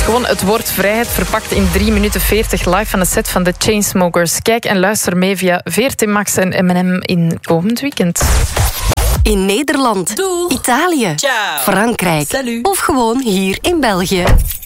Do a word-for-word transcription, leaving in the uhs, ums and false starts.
gewoon het woord vrijheid verpakt in drie minuten veertig live van de set van The Chainsmokers. Kijk en luister mee via V R T Max en M en M in komend weekend. In Nederland, Doeg. Italië, Ciao. Frankrijk Salut. of gewoon hier in België.